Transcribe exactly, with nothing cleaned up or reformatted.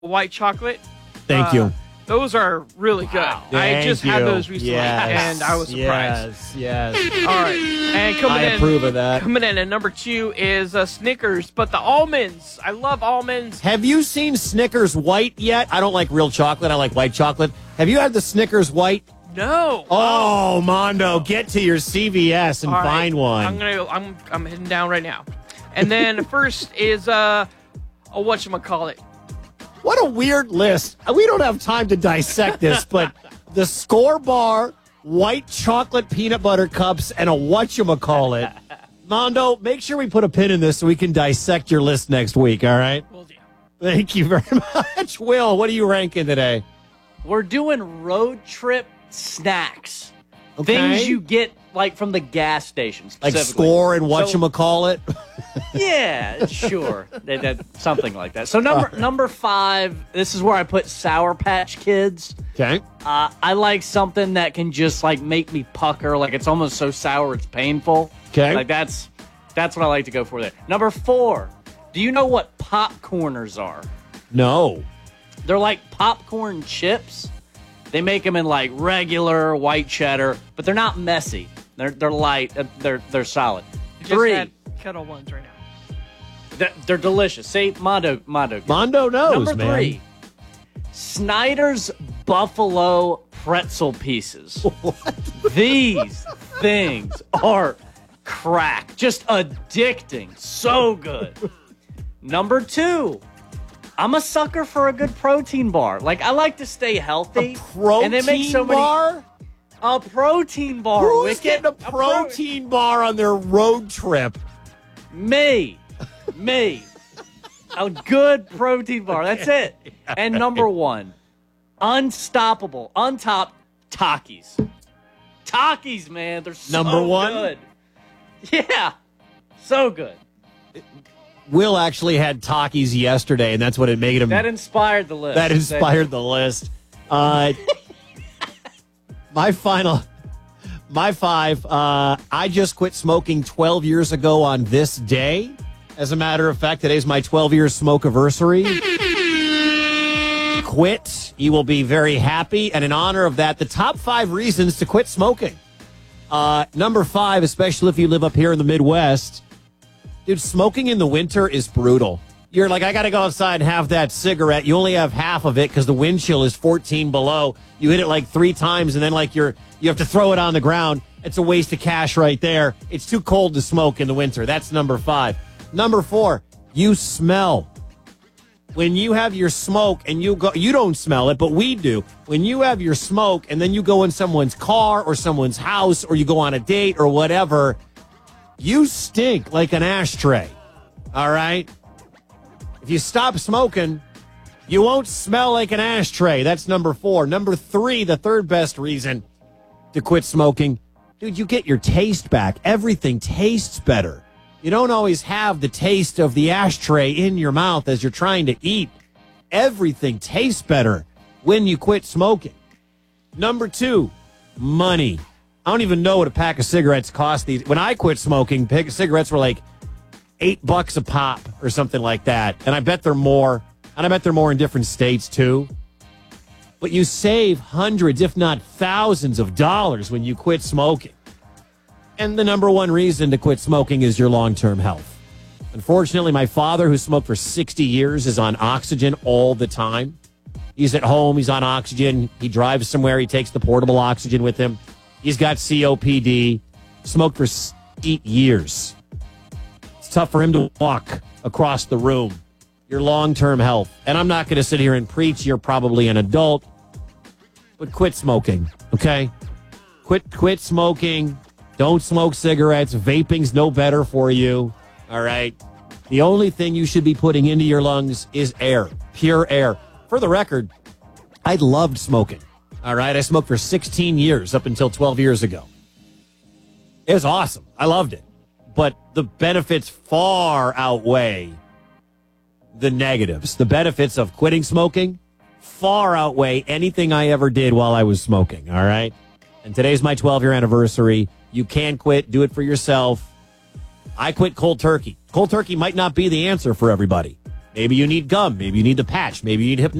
white chocolate. Thank uh, you. Those are really good. Wow. I Thank just had you. those recently, Yes. and I was surprised. Yes, yes. All right, and coming I in, approve of that. Coming in at number two is uh, Snickers, but the almonds. I love almonds. Have you seen Snickers white yet? I don't like real chocolate. I like white chocolate. Have you had the Snickers white? No. Oh, Mondo, get to your C V S and All right, find one. I'm gonna. I'm. I'm heading down right now. And then first is uh, a whatchamacallit. What a weird list. We don't have time to dissect this, but the Score Bar, white chocolate peanut butter cups, and a whatchamacallit. Mondo, make sure we put a pin in this so we can dissect your list next week, all right? Will do. Thank you very much. Will, what are you ranking today? We're doing road trip snacks. Okay. Things you get like from the gas station. Like specifically. Score and So- whatchamacallit? Yeah, sure. that, that, something like that. So number Right. number five, this is where I put Sour Patch Kids. Okay. Uh, I like something that can just like make me pucker, like it's almost so sour it's painful. Okay. Like that's that's what I like to go for there. Number four, do you know what popcorners are? No. They're like popcorn chips. They make them in like regular white cheddar, but they're not messy. They're they're light. uh, They're they're solid. I just Three, had kettle ones right now. they're, they're delicious. Say Mondo Mondo. Mondo knows, Number man. three, Snyder's Buffalo pretzel pieces. These things are crack. Just addicting. So good. Number two, I'm a sucker for a good protein bar. Like, I like to stay healthy. A protein and they make so many, bar? A protein bar. Who's Wicket. getting a pro- protein bar on their road trip? Me. Me. A good protein bar. That's it. And number one, unstoppable, untopped Takis. Takis, man. They're so Number one? good. Yeah. So good. Will actually had Takis yesterday, and that's what it made him. That inspired the list. That inspired the list. Uh, my final, my five. Uh, I just quit smoking twelve years ago on this day. As a matter of fact, today's my twelve year smoke anniversary. Quit. You will be very happy. And in honor of that, the top five reasons to quit smoking. Uh, number five, especially if you live up here in the Midwest. Dude, smoking in the winter is brutal. You're like, I got to go outside and have that cigarette. You only have half of it because the wind chill is fourteen below. You hit it like three times, and then like you're you have to throw it on the ground. It's a waste of cash right there. It's too cold to smoke in the winter. That's number five. Number four, you smell. When you have your smoke and you go, you don't smell it, but we do. When you have your smoke and then you go in someone's car or someone's house or you go on a date or whatever, you stink like an ashtray. All right? If you stop smoking, you won't smell like an ashtray. That's number four. Number three, the third best reason to quit smoking. Dude, you get your taste back. Everything tastes better. You don't always have the taste of the ashtray in your mouth as you're trying to eat. Everything tastes better when you quit smoking. Number two, money. I don't even know what a pack of cigarettes cost these. When I quit smoking, pack of cigarettes were like eight bucks a pop or something like that. And I bet they're more. And I bet they're more in different states too. But you save hundreds, if not thousands of dollars when you quit smoking. And the number one reason to quit smoking is your long-term health. Unfortunately, my father, who smoked for sixty years, is on oxygen all the time. He's at home. He's on oxygen. He drives somewhere. He takes the portable oxygen with him. He's got C O P D. Smoked for eight years. It's tough for him to walk across the room. Your long-term health. And I'm not going to sit here and preach. You're probably an adult. But quit smoking, okay? Quit, quit smoking. Don't smoke cigarettes. Vaping's no better for you. All right. The only thing you should be putting into your lungs is air, pure air. For the record, I loved smoking. All right. I smoked for sixteen years up until twelve years ago. It was awesome. I loved it. But the benefits far outweigh the negatives. The benefits of quitting smoking far outweigh anything I ever did while I was smoking. All right. And today's my twelve year anniversary. You can quit. Do it for yourself. I quit cold turkey. Cold turkey might not be the answer for everybody. Maybe you need gum. Maybe you need the patch. Maybe you need hypnosis.